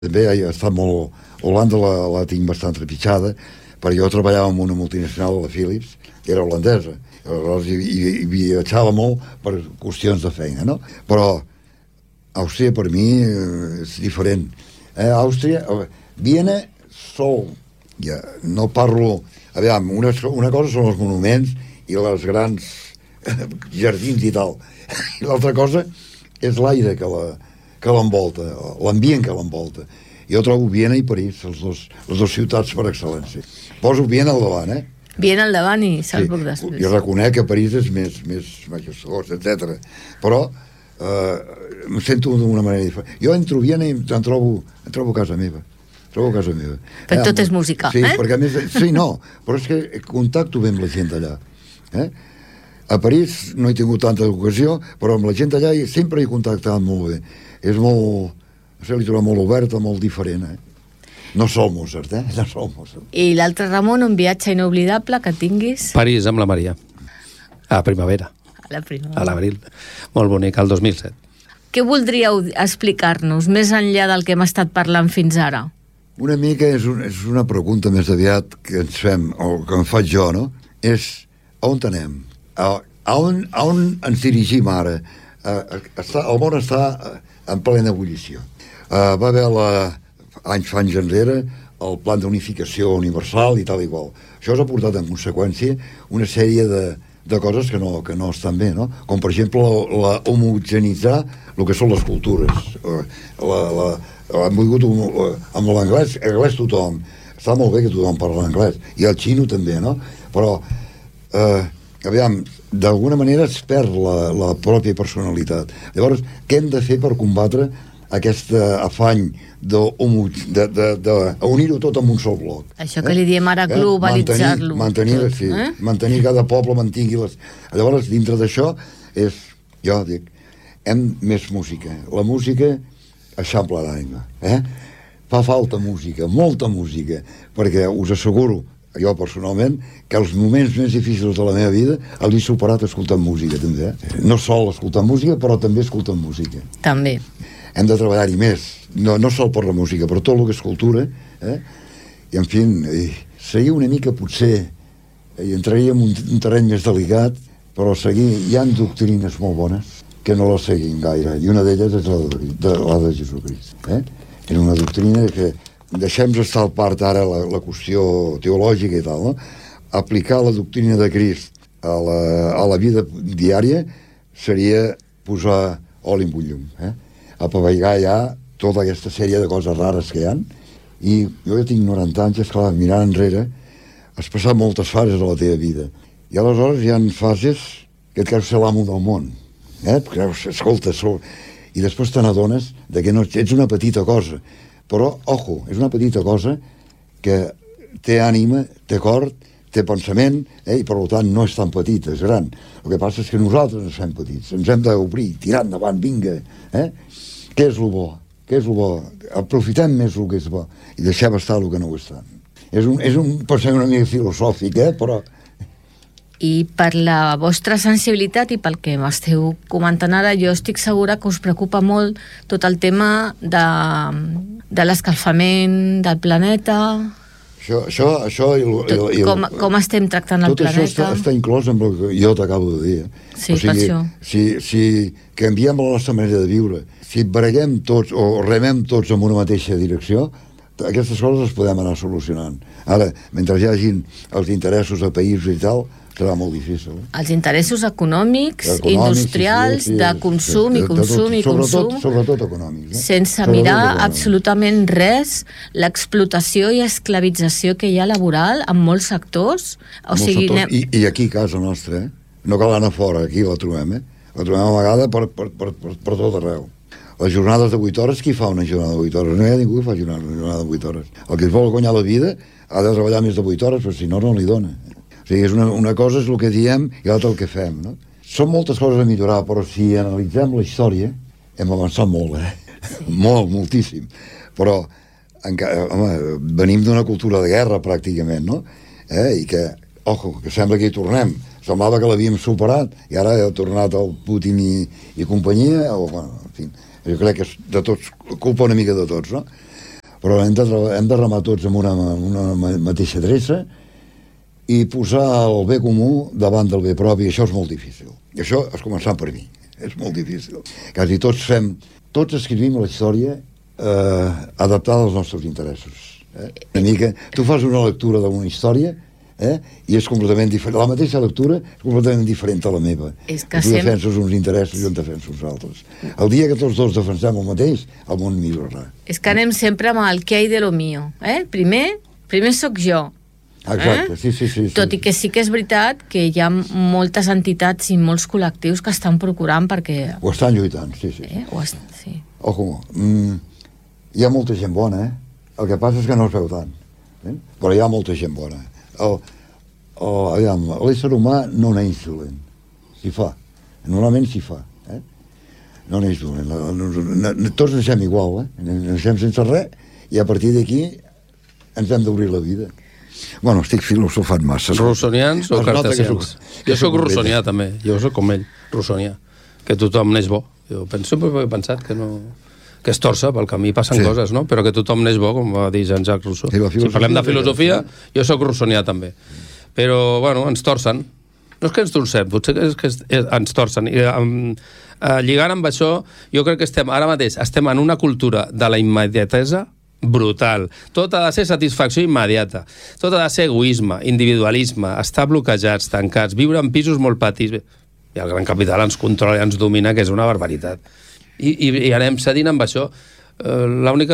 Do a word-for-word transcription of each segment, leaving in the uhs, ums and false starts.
També ha estat molt... Holanda la, la tinc bastant trepitjada, perquè jo treballava en una multinacional, la Philips, que era holandesa. Aleshores hi, hi, hi viatjava molt per qüestions de feina, no? Però Àustria per mi eh, és diferent. Eh, Àustria, eh, Viena sol, ja, no parlo... Aviam, una, una cosa són els monuments i les grans jardins i tal. I l'altra cosa és l'aire que la, que l'envolta, l'ambient que l'envolta. Jo trobo Viena i París, els dos, les dues ciutats per excel·lència. Poso Viena al davant, eh? Viena al davant i Salzburg sí, després. Jo reconec que París és més, més majestós, etcètera. Però eh, em sento d'una manera diferent. Jo entro a Viena i em trobo, em trobo a casa meva. Trobo a casa meva. Però eh, tot és música, sí, eh? Perquè a més, sí, no, però és que contacto bé amb la gent d'allà. Eh? A París no he tingut tanta ocasió, però amb la gent d'allà sempre he contactat molt bé. És molt... És una literatura molt oberta, molt diferent, eh? No sol Mozart, eh? No sol Mozart. I l'altre, Ramon, un viatge inoblidable que tinguis? París amb la Maria. A la primavera. A la primavera. A l'abril. Molt bonic, el dos mil set. Què voldríeu explicar-nos, més enllà del que hem estat parlant fins ara? Una mica és, un, és una pregunta més aviat que ens fem, o que em faig jo, no? És a on anem? A, a, on, a on ens dirigim ara? A, a, està, el món està en plena ebullició. Uh, va haver la, anys fa anys enrere el plan d'unificació universal i tal i qual. Això ha portat en conseqüència una sèrie de, de coses que no, que no estan bé, no? Com per exemple la, la homogeneitzar el que són les cultures. Uh, la, la, han volgut uh, amb l'anglès, anglès tothom. Està molt bé que tothom parla anglès, i el xino també, no? Però uh, aviam, d'alguna manera es perd la, la pròpia personalitat. Llavors, què hem de fer per combatre aquest afany d'unir-ho tot en un sol bloc? Això que eh? li diem ara globalitzar-lo. Eh? Mantenir, mantenir, sí, eh? mantenir cada poble, mantingui les... Llavors, dintre d'això, és, jo dic, hem més música. La música eixampla l'aigua. Eh? Fa falta música, molta música, perquè us asseguro, jo personalment, que els moments més difícils de la meva vida els he superat escoltant música, també. Eh? No sol escoltant música, però també escoltant música. També. Hem de treballar-hi més, no, no sol per la música, per tot el que és cultura, eh? I en fi, eh, seguir una mica potser, eh, i entraria en un, un terreny més delicat, però seguir, hi ha doctrines molt bones que no les seguim gaire, i una d'elles és la de, de, la de Jesucrist. Eh? És una doctrina que deixem estar al part ara la, la qüestió teològica i tal, no? Aplicar la doctrina de Crist a la, a la vida diària seria posar oli en un llum, eh? Apavegar ja tota aquesta sèrie de coses rares que hi ha. I jo ja tinc noranta anys, esclar, mirant enrere, has passat moltes fases a la teva vida. I aleshores hi ha fases que et creus ser l'amo del món. Eh? Creus, escolta, so... i després te n'adones de que no, ets una petita cosa. Però, ojo, és una petita cosa que té ànima, té cor, té pensament, eh? I per tant no és tan petita, és gran. El que passa és que nosaltres ens fem petits, ens hem d'obrir, tirar endavant, vinga, eh? Què és el bo? Què és el bo? Aprofitem més el que és bo i deixem estar el que no ho està. És un, és un pensament una mica filosòfic, eh? Però... I per la vostra sensibilitat i pel que m'esteu comentant ara, jo estic segura que us preocupa molt tot el tema de, de l'escalfament del planeta. Això, això, això i, tot, i, i, com, com estem tractant el tot planeta. Tot això està, està inclòs en el que jo t'acabo de dir. Sí, o sigui, per això. Si, si canviem la nostra manera de viure, si breguem tots o remem tots en una mateixa direcció, aquestes coses les podem anar solucionant. Ara, mentre hi hagin els interessos de països i tal, serà molt difícil. Eh? Els interessos econòmics, econòmics industrials, sí, sí, sí, de consum i consum i consum, sobretot econòmics. Eh? Sense sobretot mirar econòmics. Absolutament res, l'explotació i esclavització que hi ha laboral en molts sectors. O molts sigui, sectors. anem... I, I aquí a casa nostra, eh? No cal anar fora, aquí la trobem, eh? La trobem a vegada per, per, per, per, per tot arreu. Les jornades de vuit hores, qui fa una jornada de vuit hores? No hi ha ningú que fa una jornada de vuit hores. El que es vol guanyar la vida ha de treballar més de vuit hores, però si no, no li dona. O sigui, és una, una cosa és el que diem i l'altra el que fem, no? Són moltes coses a millorar, però si analitzem la història, hem avançat molt, eh? Sí. Molt, moltíssim. Però, encara, home, venim d'una cultura de guerra, pràcticament, no? Eh? I que, ojo, que sembla que hi tornem. Semblava que l'havíem superat, i ara ha tornat el Putin i, i companyia, o, bueno, en fi, jo crec que és de tots, culpa una mica de tots, no? però hem de, hem de remar tots amb una, una mateixa adreça i posar el bé comú davant del bé propi, això és molt difícil. I això és començant per mi, és molt difícil. Quasi tots fem, tots escrivim la història eh, adaptada als nostres interessos. Eh? Una mica, tu fas una lectura d'una història eh? i és completament diferent. La mateixa lectura és completament diferent a la meva. És que tu sem... defenses uns interessos i jo en defenso uns altres. El dia que tots dos defensem el mateix, el món millorarà. És que anem sempre amb el que hi de lo mío. Eh? Primer, primer sóc jo. Exacte, eh? sí, sí, sí, sí. Tot i que sí que és veritat que hi ha moltes entitats i molts col·lectius que estan procurant perquè... Ho estan lluitant, sí, sí. Eh? Ho est... sí. Ojo, mm, hi ha molta gent bona, eh? El que passa és que no es veu tant. Eh? Però hi ha molta gent bona. El, el, aviam, l'ésser humà no neix dolent. S'hi fa. Normalment s'hi fa. Eh? No neix dolent. No, no, no, tots naixem igual, eh? Naixem sense res i a partir d'aquí ens hem d'obrir la vida. Bueno, estic filosofant massa. Russonians o cartesians? Jo sóc russonià, també. Jo sóc com ell, russonià. Que tothom neix bo. Jo penso, sempre he pensat que no... que es torça, pel camí passen sí. coses, no? Però que tothom neix bo, com va dir Jean-Jacques Rousseau. Sí, si parlem de filosofia, jo sóc russonià, també. Però, bueno, ens torcen. No és que ens torcem, potser és que ens torcen. I, um, uh, lligant amb això, jo crec que estem, ara mateix, estem en una cultura de la immediatesa brutal. Tot ha de ser satisfacció immediata. Tot ha de ser egoisme, individualisme, estar bloquejats, tancats, viure en pisos molt petits. I el gran capital ens controla i ens domina, que és una barbaritat. I, i, i anem cedint amb això. Uh, l'única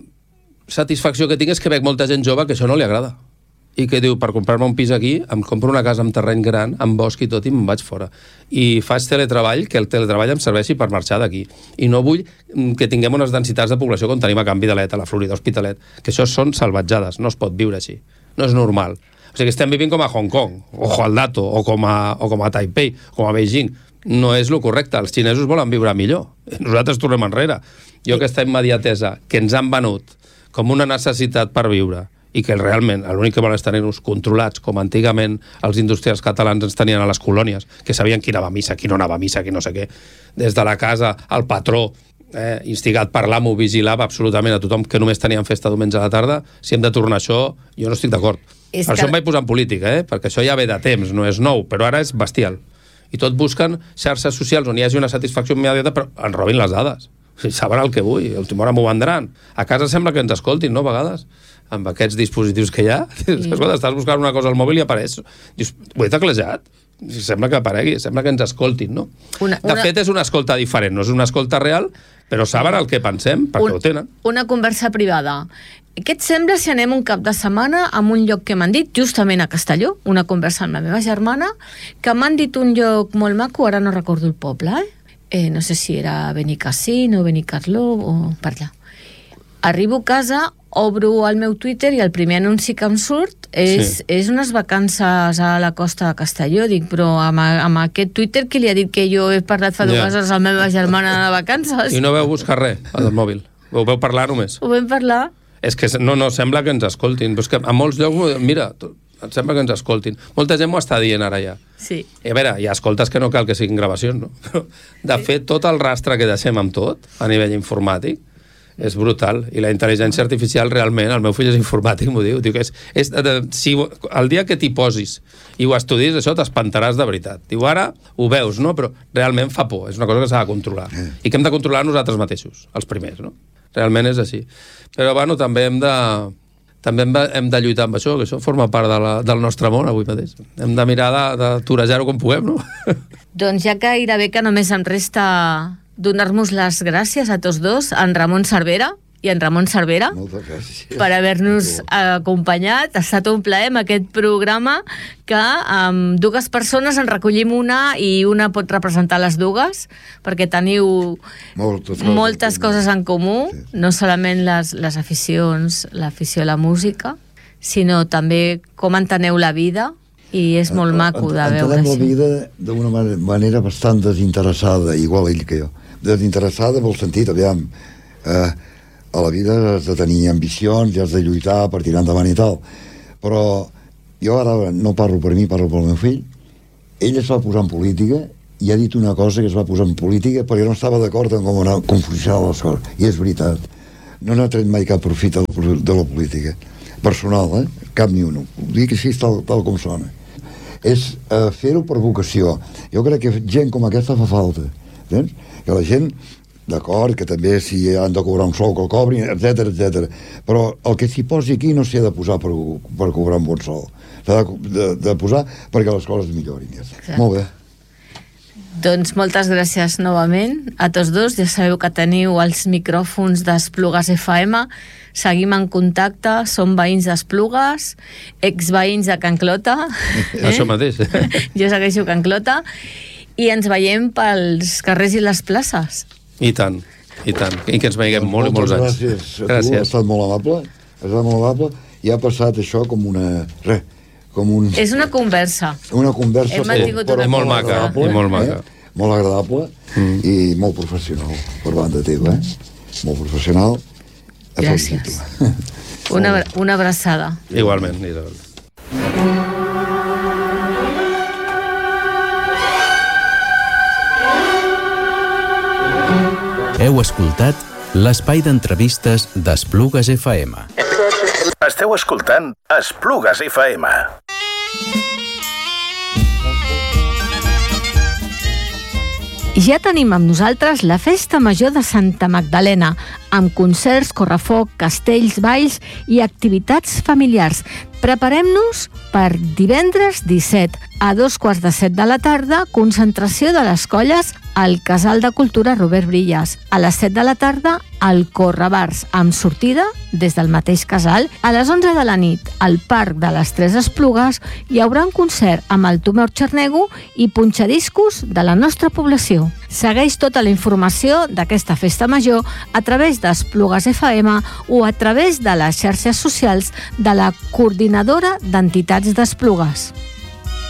satisfacció que tinc és que veig molta gent jove que això no li agrada. I que diu, per comprar-me un pis aquí, em compro una casa amb terreny gran, amb bosc i tot, i me'n vaig fora. I faig teletreball, que el teletreball em serveixi per marxar d'aquí. I no vull que tinguem unes densitats de població com tenim a Can Vidalet, a la Florida, Hospitalet, que això són salvatjades, no es pot viure així. No és normal. O sigui, estem vivint com a Hong Kong, o al Dato, o com a, o com a Taipei, com a Beijing. No és lo correcte. Els xinesos volen viure millor. Nosaltres tornem enrere. Jo aquesta immediatesa que ens han venut com una necessitat per viure i que realment l'únic que volen és tenir-nos controlats, com antigament els industrials catalans ens tenien a les colònies, que sabien qui anava a missa, qui no anava a missa, qui no sé què. Des de la casa, el patró, eh, instigat per l'amo, vigilava absolutament a tothom que només tenien festa diumenge a la tarda. Si hem de tornar a això, jo no estic d'acord. Per que... això em vaig posar en política, eh? Perquè això ja ve de temps, no és nou, però ara és bestial. I tot busquen xarxes socials on hi hagi una satisfacció immediata, però ens robin les dades. Si saben el que vull, el timora m'ho vendran. A casa sembla que ens escoltin, no, a vegades? Amb aquests dispositius que hi ha. Mm. Escolta, estàs buscant una cosa al mòbil i apareix. Dius, ho he teclejat? Sembla que aparegui, sembla que ens escoltin, no? Una, una... De fet, és una escolta diferent, no és una escolta real, però saben el que pensem, perquè un, ho tenen. Una conversa privada. Què et sembla si anem un cap de setmana a un lloc que m'han dit, justament a Castelló, una conversa amb la meva germana, que m'han dit un lloc molt maco, ara no recordo el poble, eh? Eh, no sé si era Benicàssim o Benicarló o per allà. Arribo a casa, obro el meu Twitter i el primer anunci que em surt és, sí. és unes vacances a la costa de Castelló. Dic, però amb, amb aquest Twitter qui li ha dit que jo he parlat fa dues hores a la meva germana de vacances? I no veu buscar res al mòbil? Ho veu parlar només? Ho vam parlar. És que no, no, sembla que ens escoltin. Però és que a molts llocs, mira, em sembla que ens escoltin. Molta gent m'ho està dient ara ja. Sí. I a veure, hi ha escoltes que no cal que siguin gravacions, no? Però, de fet, tot el rastre que deixem amb tot, a nivell informàtic, és brutal. I la intel·ligència artificial, realment, el meu fill és informàtic, m'ho diu. Diu que és, és de, si, el dia que t'hi posis i ho estudis, això t'espantaràs de veritat. Diu, ara ho veus, no? Però realment fa por. És una cosa que s'ha de controlar. I que hem de controlar nosaltres mateixos, els primers, no? Realment és així. Però, bueno, també hem de... també hem de, hem de lluitar amb això, que això forma part de la, del nostre món avui mateix. Hem de mirar de, de torejar-ho com puguem, no? Doncs ja gairebé que només em resta donar-nos les gràcies a tots dos, a en Ramon Cervera i en Ramon Cervera, per haver-nos acompanyat. Ha estat un plaer amb aquest programa que amb dues persones en recollim una i una pot representar les dues, perquè teniu moltes coses, moltes coses en comú, sí. No solament les, les aficions, l'afició a la música, sinó també com enteneu la vida, i és molt maco de veure així. Entenem la vida d'una manera bastant desinteressada, igual ell que jo. Desinteressada pel sentit, aviam, eh, a la vida has de tenir ambicions i has de lluitar per tirar endavant i tal, però jo ara no parlo per mi, parlo pel meu fill. Ell es va posar en política i ha dit una cosa, que es va posar en política perquè no estava d'acord en com, anar, com funcionava les coses, i és veritat. no n'ha tret mai cap profit de la, de la política. Personal, eh? Cap ni un. Ho dic així tal, tal com sona. És uh, fer-ho per vocació. Jo crec que gent com aquesta fa falta. Entens? Que la gent, d'acord, que també si han de cobrar un sou que el cobrin, etcètera, etcètera. Però el que s'hi posi aquí no s'hi ha de posar per, per cobrar un bon sou. S'ha de, de, de posar perquè les coses millorin. Ja. Molt bé. Doncs moltes gràcies novament a tots dos. Ja sabeu que teniu els micròfons d'Esplugues F M. Seguim en contacte, som veïns d'Esplugues, exveïns de Can Clota. Eh? Això mateix. Jo segueixo Can Clota. I ens veiem pels carrers i les places. I tant, i tant. I que ens veiem molt i molts anys. Gràcies a tu, gràcies. Has estat molt amable. Has estat molt amable. I ha passat això com una... Res, com un... És una conversa. Una conversa, Hem mantingut una conversa. Molt maca, eh? molt maca. Eh? Molt agradable mm. i molt professional per banda teva, eh? Molt professional. Gràcies. Una, una abraçada. Igualment, Isabel. Heu escoltat l'espai d'entrevistes d'Esplugues F M. Esteu escoltant Esplugues F M. Ja tenim amb nosaltres la Festa Major de Santa Magdalena, amb concerts, correfoc, castells, balls i activitats familiars. Preparem-nos per divendres disset, a dos quarts de set de la tarda, concentració de les colles al Casal de Cultura Robert Brillas. A les set de la tarda, al Correbars, amb sortida des del mateix casal. A les onze de la nit, al Parc de les Tres Esplugues, hi haurà un concert amb el Tomeu Xarnego i punxadiscos de la nostra població. Segueix tota la informació d'aquesta festa major a través d'Esplugues F M o a través de les xarxes socials de la Coordinadora d'Entitats d'Esplugues.